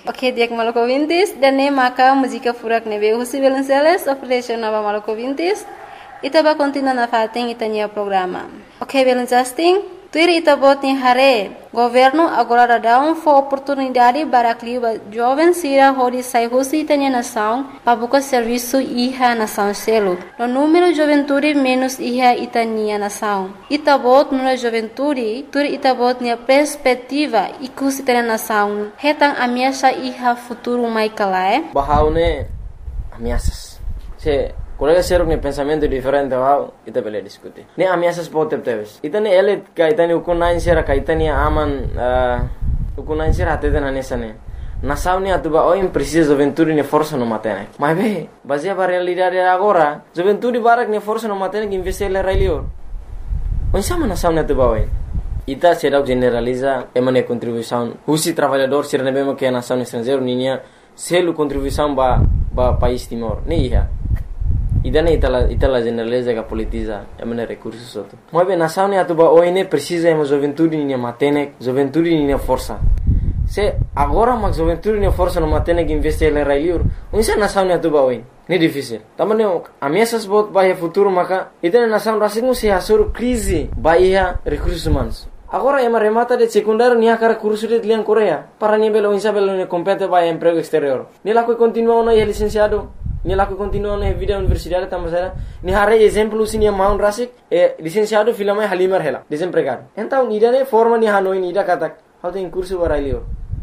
Ok, dia que maluco vintis, dan ne maka música furak nebe husi Belenceles, operation nova maluco vintis, itaba continua na fating itania programa. Ok, Belencasting, tuir itabot ni hare, governo agora dá oportunidade para que jovens sira hori sai husi itania nação, para buscar serviço iha nação selo. No número de juventude menos iha itania nação. Itabot no juventude, tuir itabot ni perspectiva ikus itania nação. Hetang ameaça iha futuro mai kalae. Bahaune ameaças. Colega seruk ni pensamento diferente wow, ita bele diskuti. Ni ameaças pode teves. Ita ni ele kaitani ukunain sera kaitani aman ukunain sera atete na nesane. Nação ni atuba oim precisa juventude ni força no matene. Mas be, baseia para realidade agora, juventude barak ni força no matene que investir le railio. Onsama nação ni atuba oim. Ita será generaliza emane contribuição. Husi trabalhador sera nebema que nação estrangeiro ninya selu contribuição ba país Timor. Ni iha. Idana itala generaliza que politiza emane recursos outro. Mas bem, nação ni atuba oine precisa ema juventude ni matene, juventude ni força. Se agora mas juventude ni força no matene que investir le railiur, unsa nação ni atuba oine. Ni difícil. Tamane ameaças bot bahia futuro maka idana nação rasingu se hasur crise bahia recursos humanos. Agora ema remata de secundário ni akara curso de lian Coreia para ni belo insa belo ni compete bahia emprego exterior. Ni la que continua na licenciado. Ni la que continua na vida universidade tamasera ni hare exemplo sinia maun rasik licenciado filama halimar hela desempregado. Então idane forma ni hanoi ni ida katak how tem curso barailior.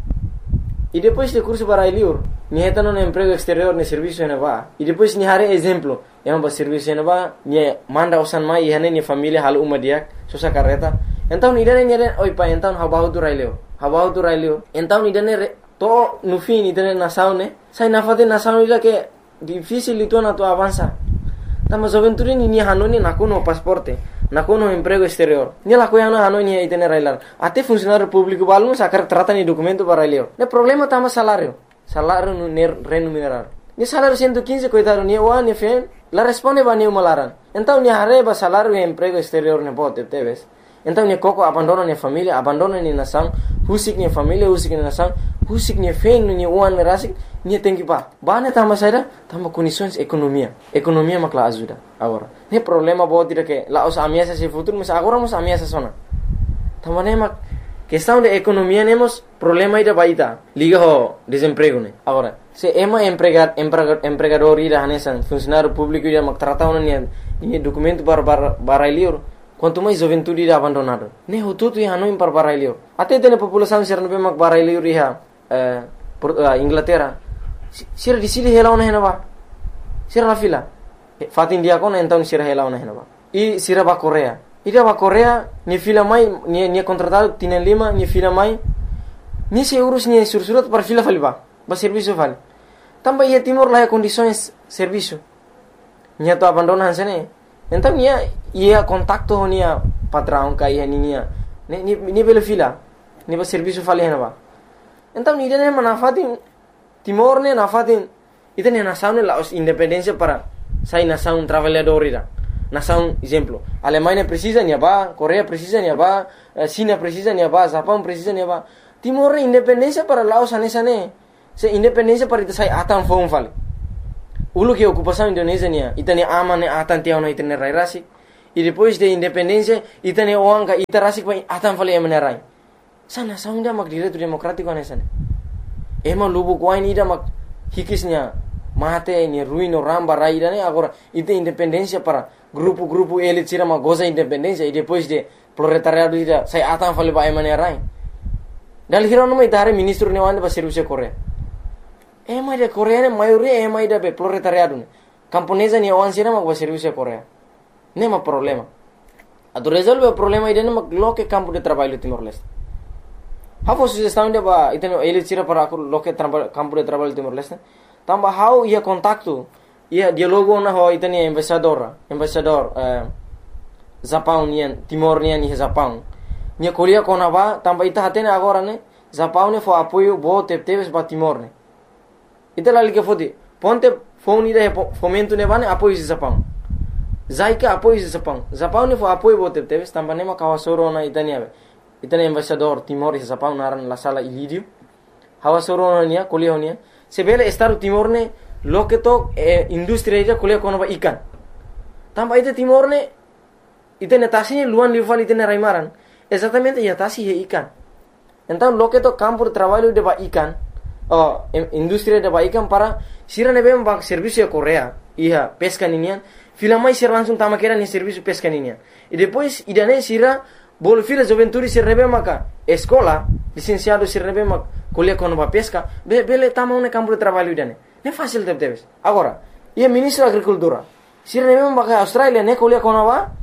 E depois de curso barailior ni hetano no emprego exterior ni serviço na ba. E depois ni hare exemplo ba serviço na ba ni manda osan mai hane ni família hal umadiak sosa carreta. Então idane ni oi pa então habahu tu railio. Então idane to no fim idane nação ne sai nafate nação ida que difícil itu na tu avança. Tama juventude ni hanoni nakuno pasporte, nakuno emprego exterior. Ni la coiana hanoni itene railar. Até funcionário público balmo sacar trata ni documento para railio. Ne problema tama salário no remunerar. Ni salário 115 coitado ni wa ni fen, la responde ba ni malaran. Então ni arreba salário e emprego exterior ne bote teves. Então ni coco abandona ni família, abandona ni nação, husik ni família, husik ni nação, husik ni fen ni uan rasik. Ni tem que ba tama saida tama condições economia makla ajuda agora ne problema bo tira que lá os ameaças se futuro mas agora nos ameaças sona tama ne mak questão de economia nemos problema ida baita liga ho desemprego ne agora se ema empregador ida hanesan funcionário público ida mak tratado ni documento para lior quanto mais juventude ida abandonado ne ho tudo ia no para lior até tem população ser no mak para lior ia Inglaterra sira di sili hela ona henaba sira la fila fatin dia kona então sira hela ona henaba e sira ba Korea ni fila mai ni contratado tienen lima ni fila mai ni se urus ni sursurat para fila faliba ba serviço fal tamba ia Timor la condições serviço ni to abandonan sene então ia contacto nia patrão kai ni bela fila ni ba serviço fal henaba então ni dene manafatin Timor ne nafatin itene nação ne la independência para sai nação trabalhador ira nação exemplo Alemanha precisa ni ba Coreia precisa ni ba China precisa ni ba Japão precisa ni ba Timor independência para Laos anesane se independência para ita sai atan fon fal ulu que ocupação Indonésia nia itane amane atan tiao na itene rairasi e depois de independência itane oanga itarasi pa atan fale amenerai sana saunda mak direito democrático anesane ema lubu kwain ida mak hikisnya mate ni ruino ramba raida ne agora ite independência para grupo ele tira ma goza independência e depois de proletariado ida sai atan fale ba emane rai dal hirono mai dare ministro ne wande ba serviço Coreia ema de Coreia ne maioria ema ida be proletariado ne camponesa ni wan sira mak ba serviço Coreia ne ma problema ado resolve o problema ida ne mak loke campo de trabalho Timor Leste. How sugestão de ba iteno ele tira para loke campo de trabalho Timor Leste. Tamba how ia contacto ia dialogo na ho iteni embaixador Japão nian Timor nian ni Japão. Nia Coreia kona ba tamba ita hatene agora ne Japão ne fo apoio bo teves ba Timor ne. Ita la liga fodi ponte phone ida fomento ne bane apoio Japão. Zaika apoio Japão. Japão ne fo apoio bo teves tamba ne ma kawasoro na itani ave. Itani embaixador Timor e Japão naran la sala Ilídio. hawa soro nia kuliah nia sebele Estado Timor ne loke to industri ida kuliah kono ba ikan tamba ite Timor ne ite netasi luan lival ite raimaran exatamente ya tasi he ikan então loke to campo de trabalho de ba ikan industri de ba ikan para sira nebe ba serviço Korea ia pesca ninian filamai sira langsung tama kera ni serviço pesca ninian e depois idane sira bolo fila juventude sira nebe maka escola licenciado sira nebe mak kuliah kono ba pesca bele tama un campo de trabalho idane ne fácil debes agora ia ministro agricultura sira nebe maka Australia ne kuliah kono ba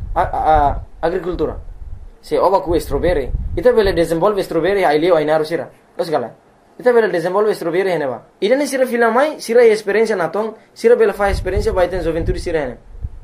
agricultura se oba ku strawberry ita bele desenvolve strawberry ai leo ai naru sira osgala ita bele desenvolve strawberry heneba idane sira filamai sira experiência naton sira bele fa experiência ba iten juventude sira hene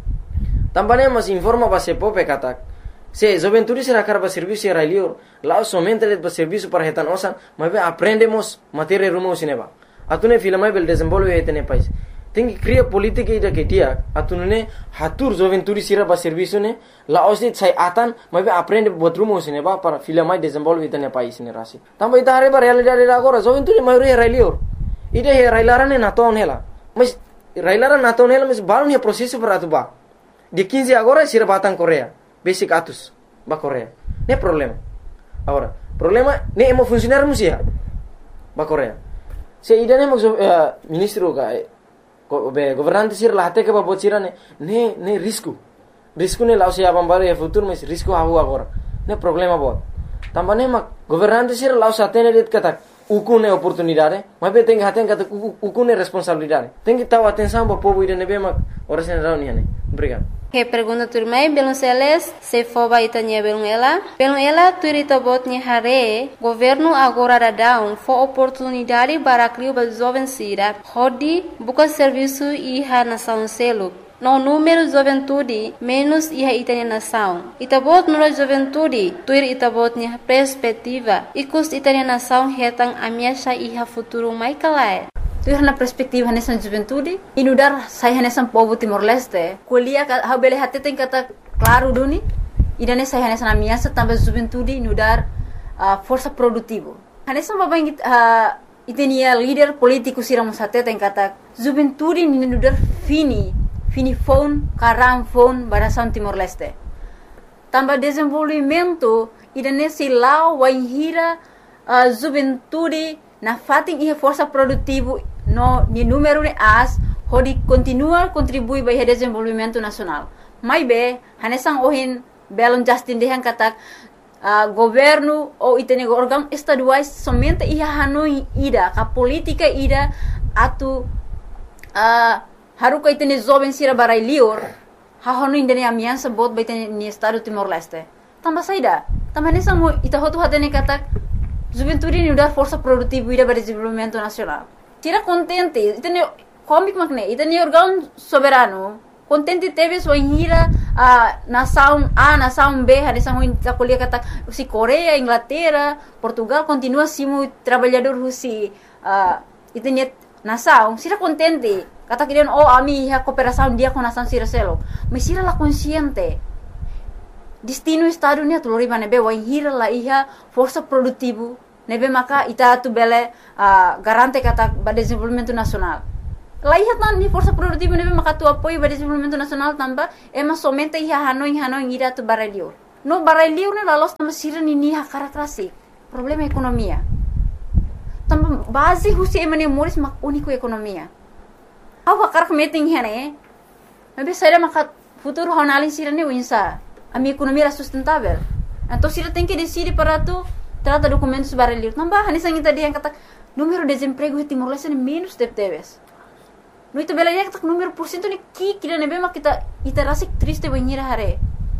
tambane mas informa ba se pope katak se juventude sira karba serviço era lior lá somente le ba serviço para hetan osan mas aprendemos matéria rumo sineba atune filamai bele desenvolve hetene pais tem que criar política ida que dia atunune hatur juventude sira ba serviço ne la osni sai atan mas aprende botrumo sineba para filamai desenvolve hetene pais ne rasi tamba ida hare ba realidade agora juventude maioria era lior ida he railarane naton hela mas railaran naton hela mas baru ne processo para atuba de 15 agora sira batang Korea basic atus ba Korea ne problema agora problema ne emo funcionar musia ba Korea se ida ne ministro ka governante sir lahate ke babot sira ne risco ne lao se abam baru ya futuro mas risco hahu agora ne problema bot tambane mak governante sir lao satene dit kata ukune oportunidade mas be tem haten kata ukune responsabilidade tem que tahu atenção ba povo ida ne be mak ora sen rau ni obrigado. Que pergunta turmai belum seles se foba itanya belum ela turita botnya hare governo agora dadão fo oportunidade para criar ba jovem sira hodi buka serviço iha nação selo no número juventude menos iha itanya nação itabot no juventude tuir itabotnya perspectiva ikus itanya nação hetang amiasha iha futuro mai kalai tu na perspektiva nessa juventude inudar sai nessa povo Timor-Leste kuliah ha bele hate tem kata claro duni idane sai nessa na miasa também juventude inudar força produtivo nessa baba itenia líder político siramos hate tem kata juventude inudar fini phone karam phone barasan Timor-Leste também desenvolvimento idane silau waihira juventude na fating ia força produtivo no ni número ne as hodi continua contribui para o desenvolvimento nacional mai be hanesang ohin belon Justin dehan katak governo ou itene órgão estaduais somente ia hanoi ida ka política ida atu haruka itene jovem sira barai lior ha hanoi indene amiansa bot baitene ni estado Timor-Leste tamba saida tamba hanesang mo ita hotu hatene katak juventude ni udar força produtiva ida para desenvolvimento nacional tira contente itene comic makne itene órgão soberano contente teve sua hira nação A nação B hanesang ta kuliah kata si Korea Inglaterra Portugal continua simu trabalhador si itene nação sira contente kata kirian ami ha cooperação dia com nação sira selo mas sira la consciente destino estado ni atulori banebe wa hira la iha força produtivo nebe maka ita tu bele garante kata ba desenvolvimento nacional la iha tan ni força produtivo nebe maka tu apoio ba desenvolvimento nacional tamba ema somente iha hanoi ira tu barelio no barelio ne la los tamba sira ni ha karakrasi problema ekonomia tamba base husi emane moris mak unico ekonomia awa karak meeting hene nebe saira maka futuro honalin sira ni winsa a minha economia era sustentável. Então, se ela tem que decidir para tu trata documentos barulho, não vai. Hanisang ita dia kata número de desemprego em Timor-Leste é menos de teves. No itu bela dia kata número porcento ni kira nebe mak kita ita rasik triste banhira hare.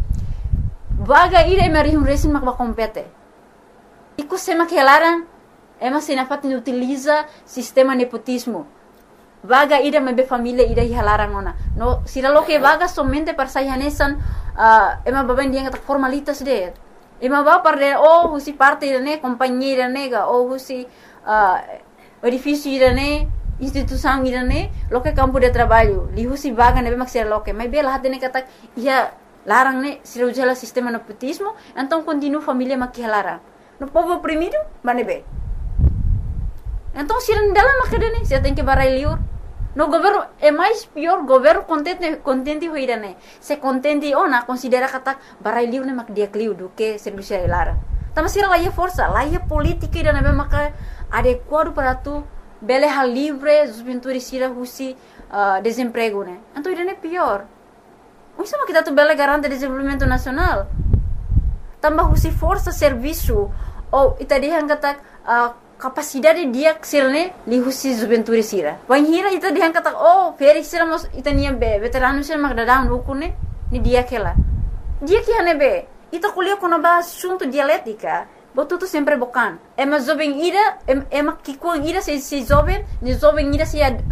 Vaga ira emarihum resin mak bakompete. Iku sema kelaran ema sinafat ni utiliza sistema nepotismo. Vaga ida mebe família ida hilarang ona. No sira lo que vaga somente para sai hanesan ema baban dia kata formalitas de. Ema ba parde husi parte ne companhia nega husi edifício ne instituição ne lo que campo de trabalho. Li husi vaga nebe mak sira lo que mai bela hatene kata ia larang ne sira ujala sistema nepotismo, então continua família mak hilarang. No povo oprimido, manebe. Então, se não dela macadane, você tem que barai liur. No governo é mais pior, governo contente hoira né. Se contente na considera kata barai liur né mak dia kliu do que serviço lara. Tama sira lá força, lá política ida né maka adequado para tu bele hal livre, juventude sira husi desemprego né. Então ida né pior. Isso mas kita tu bele garante desenvolvimento nacional. Tambah husi força serviço ou ita dihan kata capacidade dia sirne li husi juventude sira. Wan hira ita dihan kata feri sira mos ita nia be veterano sira magdadang ukune ni dia kela. Dia que hane be ita kuliah kono ba assunto dialética. Botu tu sempre bokan. Ema jovem ira ema kikuang ira se jovem, ni jovem ira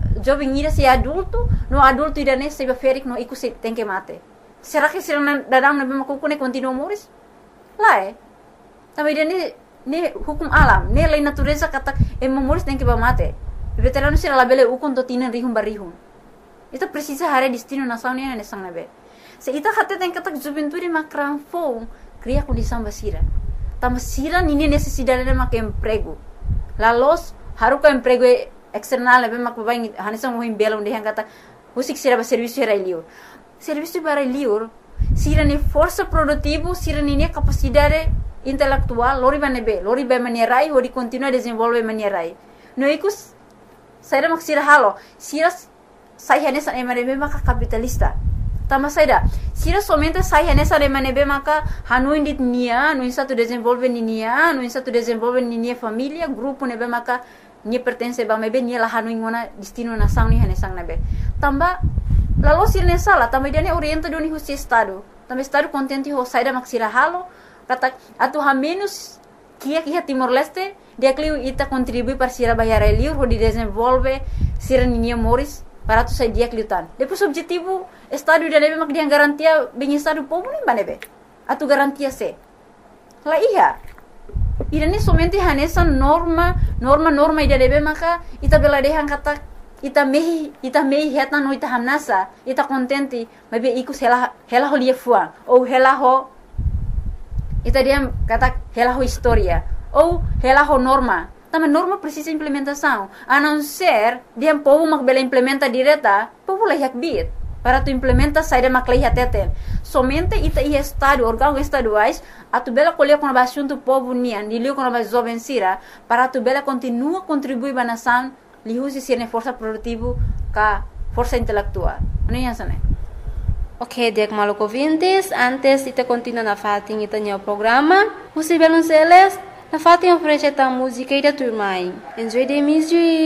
se adulto, no adulto ira ne se ferik no iku se tem que mate. Será que sira dadang na be makukune continua moris? Lá também ne hukum alam, ne lei natureza kata moris tem que mate. Veterano sira labele ukun to tinan rihum barihum. Itu precisa hare destino nação ne ne sang nabe. Se ita hate tem kata juventude makran fo cria condição basira. Tama sira nini necessidade de mak emprego. Lalos haruka emprego external nabe mak babai hanisang mohim bela onde hang kata husik sira ba serviço era liur. Serviço para liur sira ni força produtivo, sira ni capacidade intelectual, lori ba manierai, ori continua desenvolve manierai. No ikus saira mak sira halo, sira sai hanesa emanebe maka capitalista. Tama saida, sira somente sai hanesa emanebe maka hanuin dit nia, no insa tu desenvolve nia, no insa tu desenvolve nia família, grupo nebe maka ni pertence ba mebe ni la hanuin ngona destino nação ni hanesang nebe. Tamba lalu sira ne sala, tamba dia ne orienta do ni husi estado. Tamba estado contente ho saida mak sira halo, kata atu ha menos kia Timor Leste, dia kliu ita contribui para sira bayar liur ho di desenvolve sira nia moris para tu sai dia kliutan. Depois objetivo estado dia nebe mak dia garantia bem estado povo nem banebe. Atu garantia se. La iya. Ida ni somente hanesa norma ida nebe maka ita bela dehan kata ita mehi heta no ita hanasa ita contente mebe ikus hela ho lia fuang ou hela ho ita dia kata hela ho historia ou hela ho norma. Também norma precisa implementação. A não ser dia povo mak bela implementa direta, povo lehiak bit. Para tu implementa saída mak lehiak teten. Somente ita ia estado, órgãos estaduais, a tu bela colher com a assunto povo nian, dilio com a jovem sira, para tu bela continua contribuir para a nação, lihusi sirne força produtivo ka força intelectual. Não é assim, né? Ok, dek maluco vintes, antes ita continua na fatin ita nyo programa, husi belun seles, na fatin oferece ta música ida turmai. Enjoy the music.